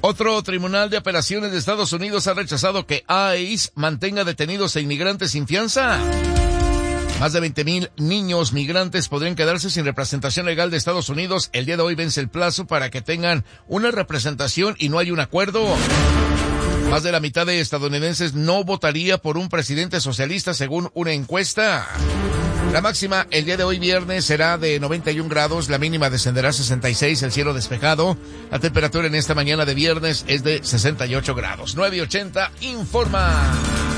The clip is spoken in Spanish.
Otro tribunal de apelaciones de Estados Unidos ha rechazado que ICE mantenga detenidos a inmigrantes sin fianza. Más de 20,000 niños migrantes podrían quedarse sin representación legal de Estados Unidos. El día de hoy vence el plazo para que tengan una representación y no hay un acuerdo. Más de la mitad de estadounidenses no votaría por un presidente socialista según una encuesta. La máxima el día de hoy viernes será de 91 grados, la mínima descenderá a 66, el cielo despejado. La temperatura en esta mañana de viernes es de 68 grados. 9:80 informa.